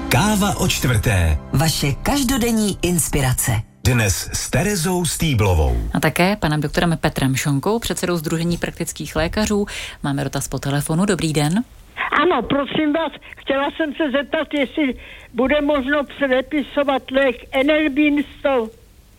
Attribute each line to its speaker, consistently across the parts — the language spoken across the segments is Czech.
Speaker 1: Káva o čtvrté.
Speaker 2: Vaše každodenní inspirace.
Speaker 1: Dnes s Terezou Stýblovou.
Speaker 3: A také panem doktorem Petrem Šonkou, předsedou Sdružení praktických lékařů. Máme dotaz po telefonu. Dobrý den.
Speaker 4: Ano, prosím vás, chtěla jsem se zeptat, jestli bude možno předepisovat lék Enelbin 100.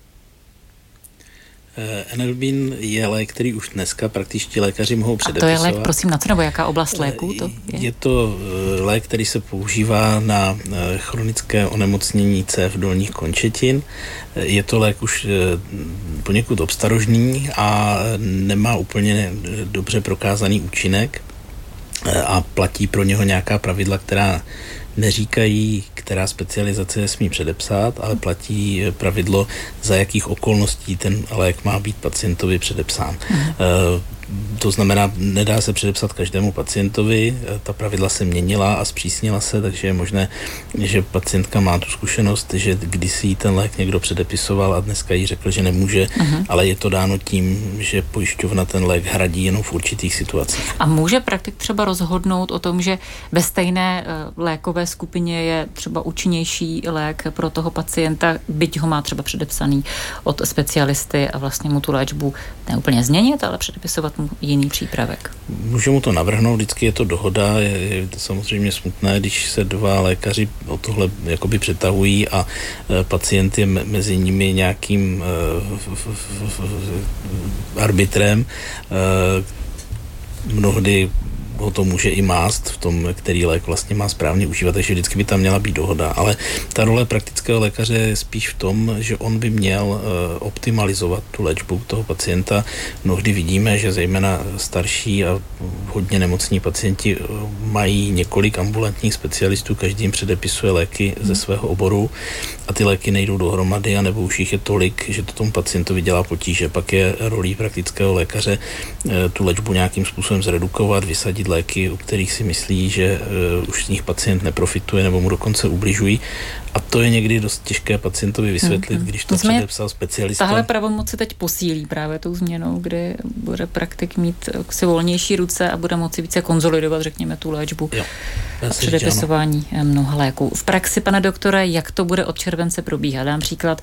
Speaker 5: Enelbin je lék, který už dneska praktičtí lékaři mohou předepisovat.
Speaker 3: A to je lék, prosím, na co, nebo jaká oblast léku to je?
Speaker 5: Je to lék, který se používá na chronické onemocnění cév dolních končetin. Je to lék už poněkud obstarožný a nemá úplně dobře prokázaný účinek a platí pro něho nějaká pravidla, která neříkají, která specializace smí předepsat, ale platí pravidlo, za jakých okolností ten lék má být pacientovi předepsán. To znamená, nedá se předepsat každému pacientovi, ta pravidla se měnila a zpřísnila se, takže je možné, že pacientka má tu zkušenost, že kdysi jí ten lék někdo předepisoval a dneska jí řekl, že nemůže, ale je to dáno tím, že pojišťovna ten lék hradí jenom v určitých situacích.
Speaker 3: A může praktik třeba rozhodnout o tom, že ve stejné lékové skupině je třeba účinnější lék pro toho pacienta, byť ho má třeba předepsaný od specialisty a vlastně mu tu léčbu neúplně změnit, ale předepisovat mu jiný přípravek?
Speaker 5: Může mu to navrhnout, vždycky je to dohoda, je to samozřejmě smutné, když se dva lékaři o tohle jakoby přetahují a pacient je mezi nimi nějakým arbitrem. Mnohdy ho to může i mást v tom, který lék vlastně má správně užívat, takže vždycky by tam měla být dohoda. Ale ta role praktického lékaře je spíš v tom, že on by měl optimalizovat tu léčbu toho pacienta. Mnohdy vidíme, že zejména starší a hodně nemocní pacienti mají několik ambulantních specialistů, každý jim předepisuje léky ze svého oboru a ty léky nejdou dohromady, anebo už jich je tolik, že to tomu pacientovi dělá potíže. Pak je rolí praktického lékaře tu léčbu nějakým způsobem zredukovat, vysadit léky, u kterých si myslí, že už z nich pacient neprofituje nebo mu dokonce ubližují. A to je někdy dost těžké pacientovi vysvětlit, když to předepsal specialista.
Speaker 3: Tahle pravomoc se teď posílí právě tou změnou, kdy bude praktik mít si volnější ruce a bude moci více konsolidovat, řekněme, tu léčbu a předepisování mnoha léků. V praxi, pane doktore, jak to bude od července probíhat? Dám příklad,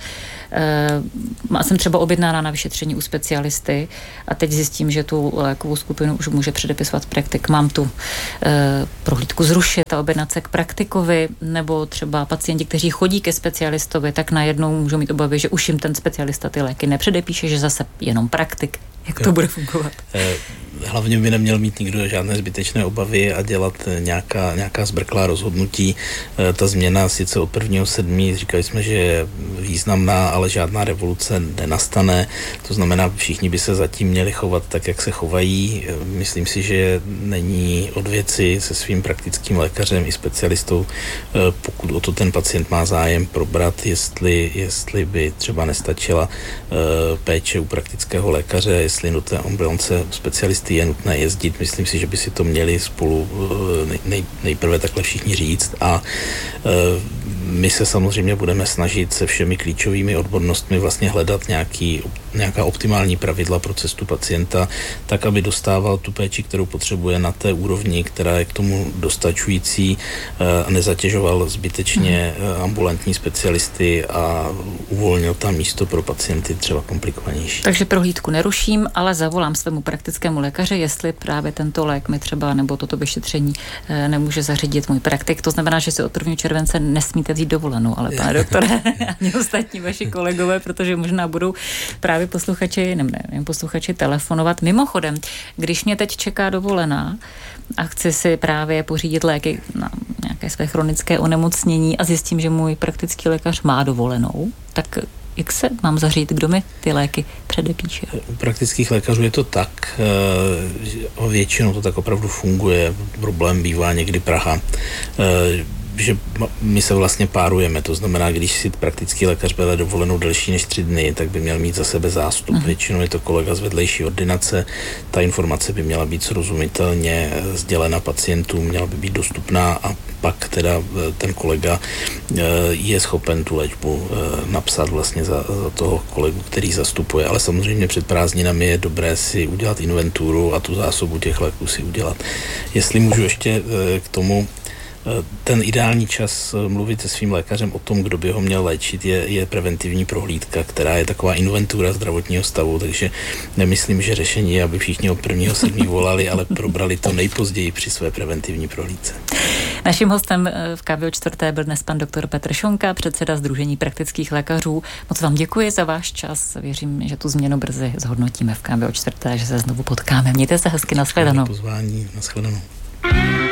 Speaker 3: jsem třeba objednána na vyšetření u specialisty a teď zjistím, že tu lékovou skupinu už může předepisovat praktik. Mám tu prohlídku zrušit a objednat se k praktikovi, nebo třeba pacienti, kteří chodí ke specialistovi, tak najednou můžou mít obavy, že už jim ten specialista ty léky nepředepíše, že zase jenom praktik. Jak to bude fungovat?
Speaker 5: Hlavně by neměl mít nikdo žádné zbytečné obavy a dělat nějaká zbrklá rozhodnutí. Ta změna sice od 1.7. říkali jsme, že je významná, ale žádná revoluce nenastane. To znamená, všichni by se zatím měli chovat tak, jak se chovají. Myslím si, že není od věci se svým praktickým lékařem i specialistou, pokud o to ten pacient má zájem, probrat, jestli by třeba nestačila péče u praktického lékaře, jestli do té ambulance specialisty je nutné jezdit. Myslím si, že by si to měli spolu nejprve takhle všichni říct a my se samozřejmě budeme snažit se všemi klíčovými odbornostmi vlastně hledat nějaká optimální pravidla pro cestu pacienta, tak, aby dostával tu péči, kterou potřebuje na té úrovni, která je k tomu dostačující a nezatěžoval zbytečně ambulantní specialisty a uvolnil tam místo pro pacienty třeba komplikovanější.
Speaker 3: Takže prohlídku neruším, ale zavolám svému praktickému lékaři, jestli právě tento lék mi třeba nebo toto vyšetření nemůže zařídit můj praktik. To znamená, že si od 1. července nesmíte vzít dovolenou, ale pane doktore, ani ostatní vaši kolegové, protože možná budou právě posluchači telefonovat. Mimochodem, když mě teď čeká dovolená a chci si právě pořídit léky na nějaké své chronické onemocnění a zjistím, že můj praktický lékař má dovolenou, tak jak se mám zařídit, kdo mi ty léky předepíše?
Speaker 5: U praktických lékařů je to tak, většinou to tak opravdu funguje. Problém bývá někdy Praha, že my se vlastně párujeme, to znamená, když si praktický lékař bere dovolenou delší než 3 dny, tak by měl mít za sebe zástup. Většinou je to kolega z vedlejší ordinace, ta informace by měla být srozumitelně sdělena pacientům, měla by být dostupná a pak teda ten kolega je schopen tu léčbu napsat vlastně za toho kolegu, který zastupuje, ale samozřejmě před prázdninami je dobré si udělat inventuru a tu zásobu těch léků si udělat. Jestli můžu ještě k tomu Ten ideální čas mluvit se svým lékařem o tom, kdo by ho měl léčit, je preventivní prohlídka, která je taková inventura zdravotního stavu, takže nemyslím, že řešení je, aby všichni od 1.7. volali, ale probrali to nejpozději při své preventivní prohlídce.
Speaker 3: Naším hostem v Kávě o čtvrté byl dnes pan doktor Petr Šonka, předseda Sdružení praktických lékařů. Moc vám děkuji za váš čas. Věřím, že tu změnu brzy zhodnotíme v Kávě o čtvrté, že se znovu potkáme. Mějte se hezky, nashledanou.
Speaker 5: Pozvání, nashledanou.